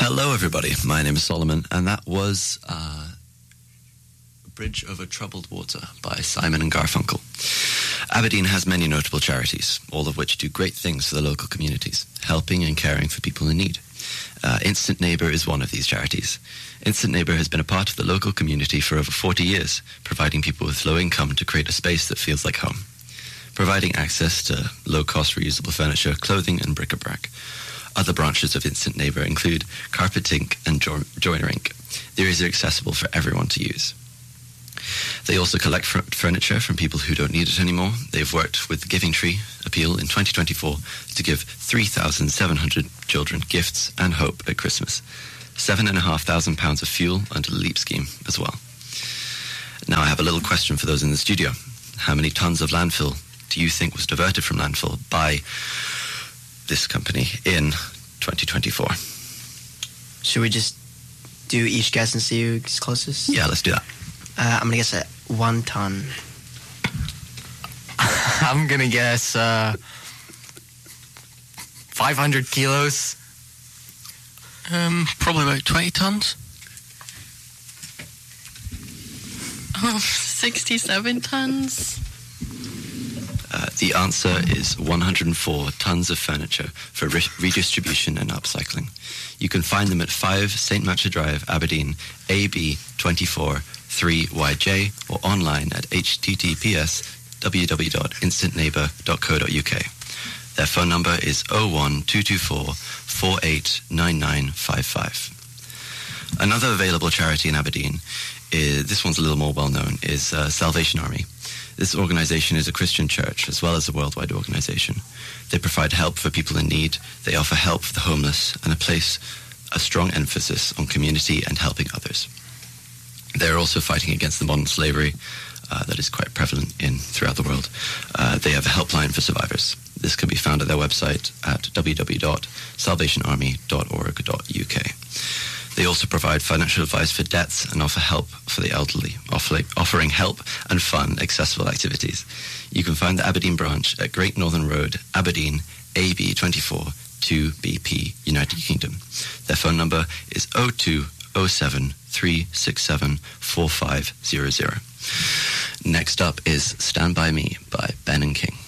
Hello, everybody. My name is Solomon, and that was Bridge Over Troubled Water by Simon and Garfunkel. Aberdeen has many notable charities, all of which do great things for the local communities, helping and caring for people in need. Instant Neighbour is one of these charities. Instant Neighbour has been a part of the local community for over 40 years, providing people with low income to create a space that feels like home. Providing access to low-cost reusable furniture, clothing and bric-a-brac. Other branches of Instant Neighbour include Carpet Ink and Joiner Ink. These are accessible for everyone to use. They also collect furniture from people who don't need it anymore. They've worked with the Giving Tree Appeal in 2024 to give 3,700 children gifts and hope at Christmas. £7,500 of fuel under the LEAP scheme as well. Now I have a little question for those in the studio. How many tons of landfill do you think was diverted from landfill by this company in 2024? Should we just do each guess and see who's closest? Yeah, let's do that. I'm going to guess at 1 ton. I'm going to guess 500 kilos. Probably about 20 tons. 67 tons. The answer is 104 tons of furniture for redistribution and upcycling. You can find them at 5 St. Matcha Drive, Aberdeen, AB 24 3YJ, or online at https://www.instantneighbour.co.uk. Their phone number is 01224 489955. Another available charity in Aberdeen, this one's a little more well known, is Salvation Army. This organisation is a Christian church as well as a worldwide organisation. They provide help for people in need, they offer help for the homeless, and place a strong emphasis on community and helping others. They're also fighting against the modern slavery that is quite prevalent throughout the world. They have a helpline for survivors. This can be found at their website at www.salvationarmy.org.uk. They also provide financial advice for debts and offer help for the elderly, offering help and fun, accessible activities. You can find the Aberdeen branch at Great Northern Road, Aberdeen, AB 24 2BP, United Kingdom. Their phone number is 0207 367 4500. Next up is Stand By Me by Ben and King.